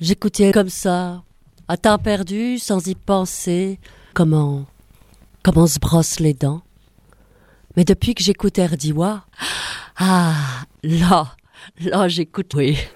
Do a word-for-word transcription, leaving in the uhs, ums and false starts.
J'écoutais comme ça, à temps perdu, sans y penser, comment, comment on se brosse les dents. Mais depuis que j'écoute Erdiwa, ah, là, là j'écoute, oui.